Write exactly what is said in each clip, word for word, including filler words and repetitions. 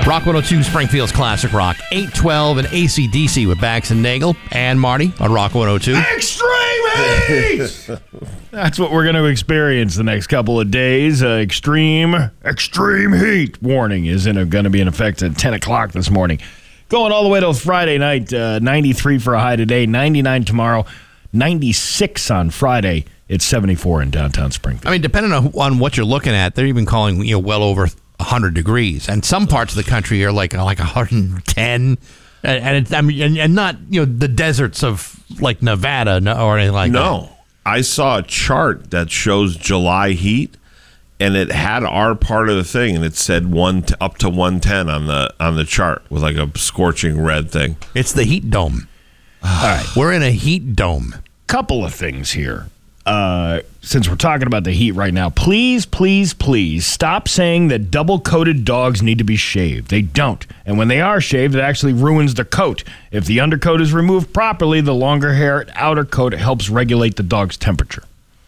Rock one oh two, Springfield's Classic Rock. eight twelve and A C D C with Bax and Nagel and Marty on Rock one oh two. Extreme heat! That's what we're going to experience the next couple of days. Uh, extreme, extreme heat warning is going to be in effect at ten o'clock this morning. Going all the way till Friday night, uh, ninety-three for a high today, ninety-nine tomorrow, ninety-six on Friday. It's seventy-four in downtown Springfield. I mean, depending on, on what you're looking at, they're even calling, you know, well over one hundred degrees, and some parts of the country are like like one hundred ten, and and, it's, I mean, and, and not, you know, the deserts of like Nevada or anything like no. that. No, I saw a chart that shows July heat, and it had our part of the thing, and it said one t- up to one ten on the on the chart with like a scorching red thing. It's the heat dome. All right, we're in a heat dome. Couple of things here. Uh, since we're talking about the heat right now, please, please, please stop saying that double-coated dogs need to be shaved. They don't. And when they are shaved, it actually ruins the coat. If the undercoat is removed properly, the longer hair outer coat helps regulate the dog's temperature.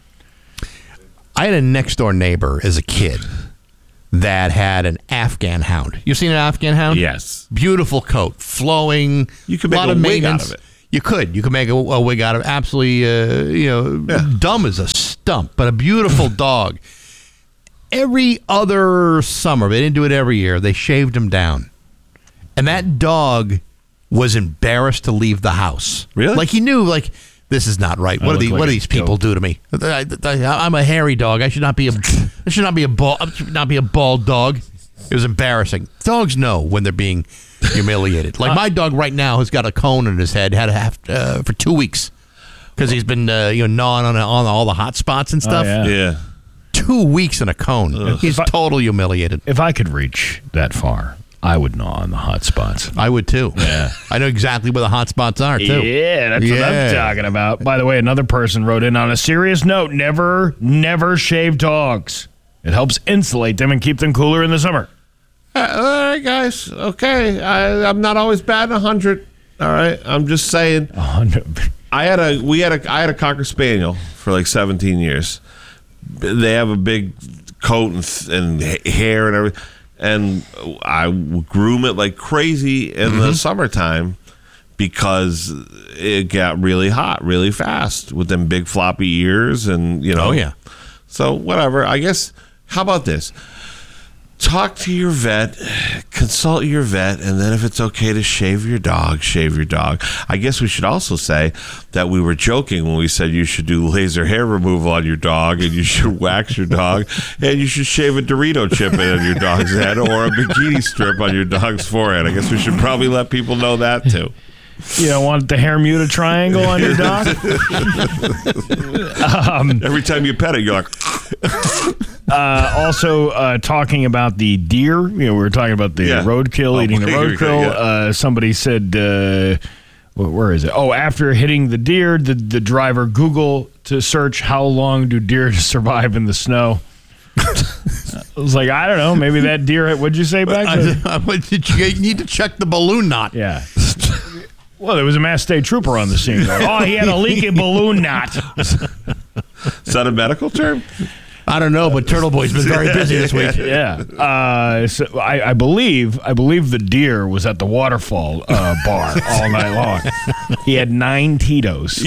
I had a next-door neighbor as a kid that had an Afghan hound. You seen an Afghan hound? Yes. Beautiful coat, flowing. You could make lot a of wig out maintenance. of it. You could. You could make a, a wig out of it. Absolutely, uh, you know, Yeah. dumb as a stump, but a beautiful dog. Every other summer, they didn't do it every year, they shaved him down. And that dog was embarrassed to leave the house. Really? Like he knew, like, this is not right. I What do look these, like what do a these people goat. do to me? I, I, I'm a hairy dog. I should not be a I should not be a bald I should not be a bald dog. It was embarrassing. Dogs know when they're being humiliated. Like my dog right now has got a cone in his head. Had to have uh, for two weeks because he's been uh, you know gnawing on on all the hot spots and stuff. yeah. Yeah. Two weeks in a cone. He's If I- totally humiliated. If I could reach that far, I would gnaw on the hot spots. I would too. Yeah. I know exactly where the hot spots are too. Yeah, that's what Yeah. I'm talking about. By the way, another person wrote in on a serious note, never, never shave dogs. It helps insulate them and keep them cooler in the summer. Uh, all right, guys. Okay, I, I'm not always batting a hundred. All right, I'm just saying. Oh, no. I had a we had a I had a Cocker Spaniel for like seventeen years. They have a big coat and, and hair and everything, and I would groom it like crazy in Mm-hmm. the summertime because it got really hot really fast with them big floppy ears and you know. Oh yeah. So whatever. I guess. How about this? Talk to your vet, consult your vet, and then if it's okay to shave your dog, shave your dog. I guess we should also say that we were joking when we said you should do laser hair removal on your dog and you should wax your dog and you should shave a Dorito chip in on your dog's head or a bikini strip on your dog's forehead. I guess we should probably let people know that too. You don't want the hair muta triangle on your dog? um, Every time you pet it, you're like, uh, also, uh, talking about the deer, you know, we were talking about the Yeah. roadkill, Oh, eating the here we go, roadkill. yeah. Uh, somebody said, uh, wh- where is it? Oh, after hitting the deer, the, the driver Google to search how long do deer survive in the snow. I was like, I don't know. Maybe that deer, what'd you say back then? I, I, you need to check the balloon knot. Yeah. Well, there was a Mass State Trooper on the scene. Going, oh, he had a leaky balloon knot. is that a medical term? I don't know, but Turtle Boy's been very busy this week. Yeah. Uh, so I, I believe I believe the deer was at the waterfall uh, bar all night long. He had nine Tito's.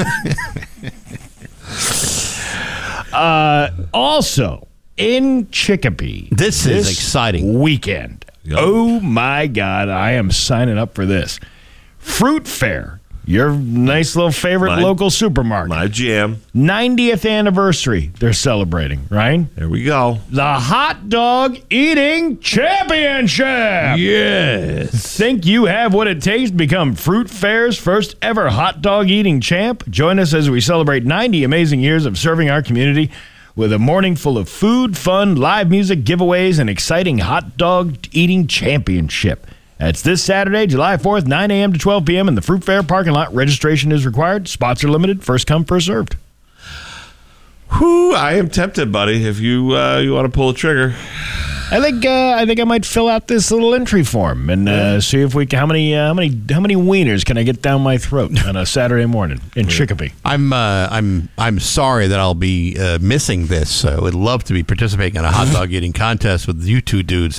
uh, also, in Chicopee. This is exciting. Weekend. Yep. Oh, my God. I am signing up for this. Fruit Fair. Your nice little favorite My- local supermarket. My jam. ninetieth anniversary they're celebrating, right? There we go. The Hot Dog Eating Championship. Yes. Think you have what it takes to become Fruit Fair's first ever hot dog eating champ? Join us as we celebrate ninety amazing years of serving our community with a morning full of food, fun, live music, giveaways, and exciting hot dog eating championship. It's this Saturday, July fourth, nine a.m. to twelve p.m. in the Fruit Fair parking lot. Registration is required. Spots are limited. First come, first served. Whew, I am tempted, buddy. If you uh, you want to pull a trigger, I think uh, I think I might fill out this little entry form and uh, see if we can, how many uh, how many how many wieners can I get down my throat on a Saturday morning in Chicopee. I'm uh, I'm I'm sorry that I'll be uh, missing this. I would love to be participating in a hot dog eating contest with you two dudes.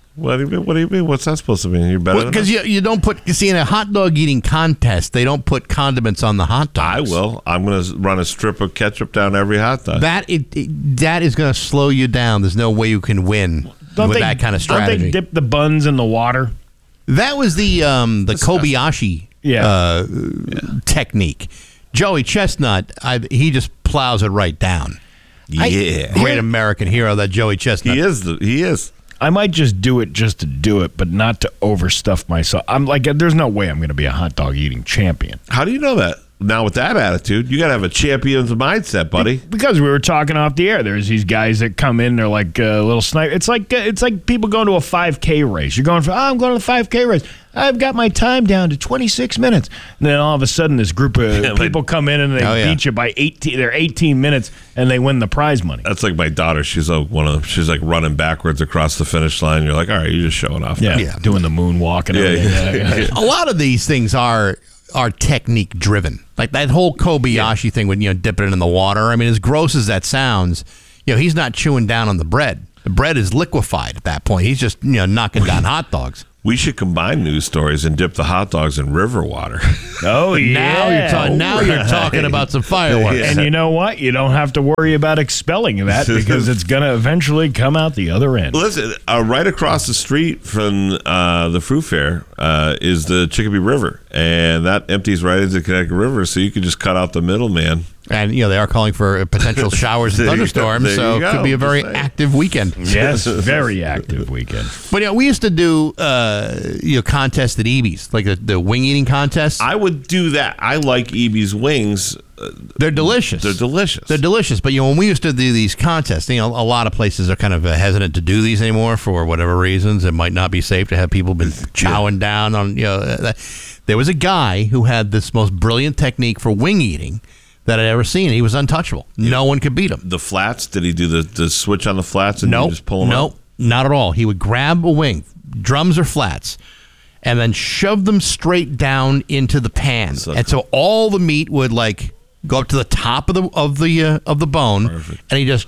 What do you mean? What do you mean? What's that supposed to mean? You're better Because you, you don't put, you see, in a hot dog eating contest, they don't put condiments on the hot dogs. I will. I'm going to run a strip of ketchup down every hot dog. That it, it that is going to slow you down. There's no way you can win Don't with they, that kind of strategy. Don't they dip the buns in the water? That was the um, the Kobayashi Yeah. uh, yeah. technique. Joey Chestnut, I, he just plows it right down. Yeah. Great American hero, that Joey Chestnut. He is. The, he is. I might just do it just to do it, but not to overstuff myself. I'm like, there's no way I'm going to be a hot dog eating champion. How do you know that? Now with that attitude, you got to have a champion's mindset, buddy. Because we were talking off the air. There's these guys that come in. They're like a uh, little sniper. It's like uh, it's like people going to a five K race. You're going for, oh, I'm going to the five K race. I've got my time down to twenty-six minutes. And then all of a sudden, this group of Yeah, people like, come in and they oh, yeah. beat you by eighteen. They're eighteen minutes and they win the prize money. That's like my daughter. She's like one of them. She's like running backwards across the finish line. You're like, all right, you're just showing off. Yeah, Yeah. doing the moonwalk and Yeah, everything. yeah. Yeah, yeah. A lot of these things are are technique driven. Like that whole Kobayashi yeah. thing when you know dipping it in the water. I mean, as gross as that sounds, you know, he's not chewing down on the bread. The bread is liquefied at that point. He's just you know knocking down hot dogs. We should combine news stories and dip the hot dogs in river water. Oh yeah! Now you're talking. Now you're talking about some fireworks. Yeah. And you know what? You don't have to worry about expelling that because it's going to eventually come out the other end. Listen, uh, right across the street from uh, the fruit fair uh, is the Chicopee River, and that empties right into the Connecticut River, so you can just cut out the middleman. And you know they are calling for potential showers and There you go. thunderstorms, There so you it could go. be a very Just saying. active weekend. Yes, very active weekend. But you know, we used to do uh, you know contests at E B's, like the, the wing eating contest. I would do that. I like E B's wings. Uh, They're delicious. they're delicious. They're delicious. But you know, when we used to do these contests, you know, a lot of places are kind of uh, hesitant to do these anymore for whatever reasons. It might not be safe to have people been chowing down on. You know, uh, there was a guy who had this most brilliant technique for wing eating that I'd ever seen. He was untouchable. No one could beat him. The flats, did he do the, the switch on the flats and Nope. you just pull them Nope. out? Not at all. He would grab a wing, drums or flats, and then shove them straight down into the pan. So and so all the meat would like go up to the top of the of the uh, of the bone, Perfect. and he just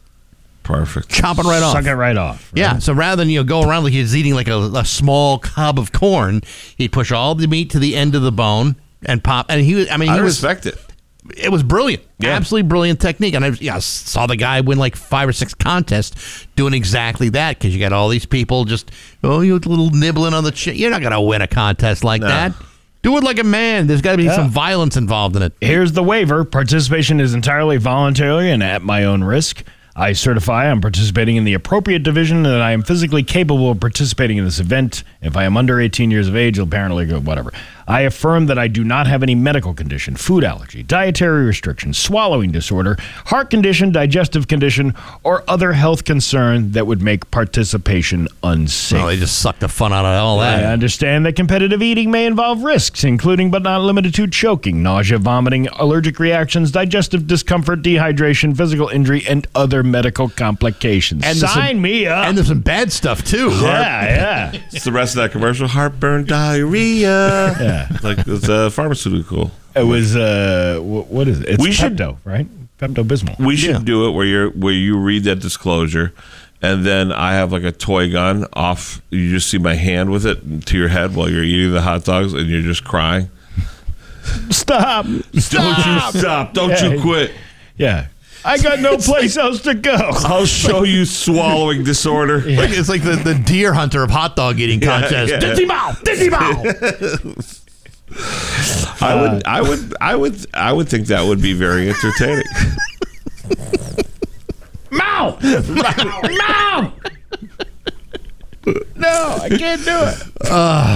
Perfect. chop it right off. Suck it right off. Right? Yeah, so rather than you know go around like he's eating like a, a small cob of corn, he'd push all the meat to the end of the bone and pop. And he was, I mean, he I was, respect it. it was brilliant, Yeah. absolutely brilliant technique. And I yeah, saw the guy win like five or six contests doing exactly that because you got all these people just oh, you little nibbling on the chin. You're not gonna win a contest like No. that. Do it like a man. There's got to be Yeah. some violence involved in it. Here's the waiver. Participation is entirely voluntary and at my own risk. I certify I'm participating in the appropriate division and that I am physically capable of participating in this event. If I am under eighteen years of age, apparently, whatever. I affirm that I do not have any medical condition, food allergy, dietary restrictions, swallowing disorder, heart condition, digestive condition, or other health concern that would make participation unsafe. Oh, they just suck the fun out of all I that. understand that competitive eating may involve risks, including but not limited to choking, nausea, vomiting, allergic reactions, digestive discomfort, dehydration, physical injury, and other medical complications. And there's Sign some- me up. And there's some bad stuff too. yeah, yeah. It's the rest of that commercial. Heartburn, diarrhea. Yeah. Like it's a pharmaceutical. It was, uh, wh- what is it? It's We should- Pepto, right? Pepto-Bismol. We should Yeah. do it where you're where you read that disclosure, and then I have like a toy gun off. You just see my hand with it to your head while you're eating the hot dogs, and you're just crying. Stop. Don't you stop! Don't Yeah. you quit! Yeah. I got no place else to go. I'll show you swallowing disorder. Like, it's like the, the deer hunter of hot dog eating contest. yeah. Dizzy Bow! Dizzy Bow! I would, I would, I would, I would think that would be very entertaining. Mouth! Mouth! No, I can't do it.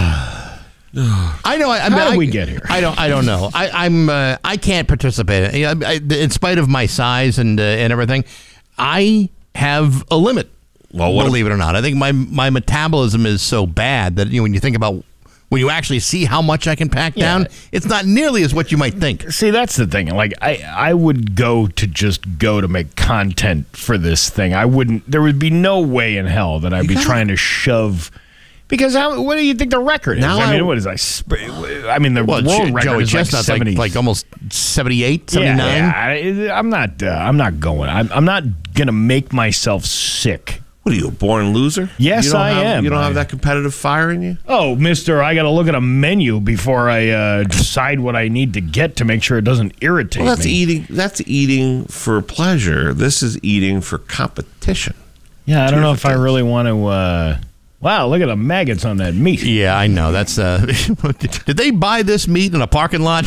I know. I, I mean, How did I- we get here? I don't. I don't know. I, I'm. Uh, I can't participate. I, I, in spite of my size and uh, and everything, I have a limit. Well, what believe it or not, I think my my metabolism is so bad that you know when you think about when you actually see how much I can pack Yeah. down, it's not nearly as what you might think. See, that's the thing. Like, I, I would go to just go to make content for this thing. I wouldn't. There would be no way in hell that I'd be gotta- trying to shove. Because how? What do you think the record is? Now I mean, I- what is I? sp- I mean, the Well, world Jo- record Joey is like Chestnut's seventy. like, like almost seventy-eight, yeah, seventy-nine. yeah. I, I'm not. Uh, I'm not going. I'm, I'm not gonna make myself sick What are you, a born loser? Yes, you don't I have, am. You don't I- have that competitive fire in you? Oh, mister, I got to look at a menu before I uh, decide what I need to get to make sure it doesn't irritate Well, that's me. eating. That's eating for pleasure. This is eating for competition. Yeah, I don't Two know if I different really want to. Uh, wow, look at the maggots on that meat. Yeah, I know. That's. Uh, did they buy this meat in a parking lot?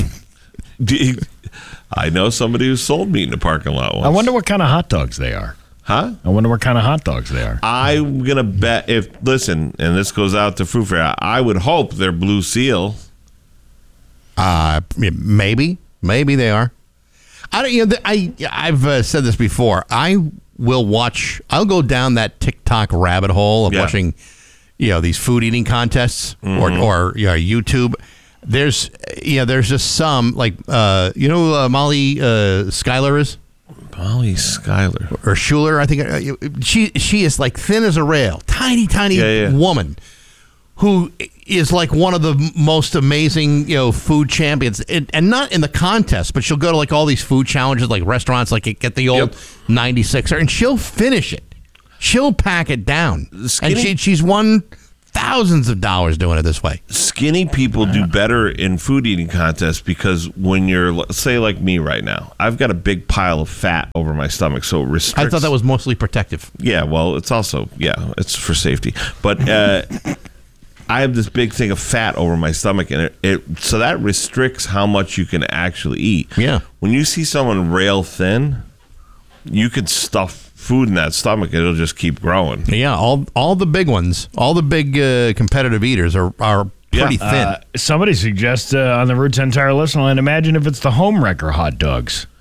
I know somebody who sold meat in a parking lot once. I wonder what kind of hot dogs they are. Huh? I wonder what kind of hot dogs they are. I'm gonna bet if listen, and this goes out to Fruit Fair. I would hope they're Blue Seal. Uh, maybe, maybe they are. I don't. You know, I I've uh, said this before. I will watch. I'll go down that TikTok rabbit hole of Yeah. watching, you know, these food eating contests or or you know, YouTube. There's you know, there's just some like uh, you know, who, uh, Molly uh, Schuyler is. Molly Schuyler. Or Schuler, I think uh, she she is like thin as a rail, tiny, tiny Yeah, yeah. woman who is like one of the most amazing, you know, food champions, and, and not in the contest, but she'll go to like all these food challenges, like restaurants, like get the old Yep. ninety-sixer, and she'll finish it. She'll pack it down, Skinny- and she she's won thousands of dollars doing it this way. Skinny people do better in food eating contests because when you're, let's say, like me right now, I've got a big pile of fat over my stomach, so it restricts. I thought that was mostly protective. Yeah, well, it's also, yeah, it's for safety. But uh, I have this big thing of fat over my stomach, and it, it so that restricts how much you can actually eat. Yeah. When you see someone rail thin, you could stuff food in that stomach, and it'll just keep growing. Yeah, all all the big ones, all the big uh, competitive eaters are are pretty Yeah. thin. Uh, somebody suggests uh, on the Route ten Tire listen line, imagine if it's the home wrecker hot dogs.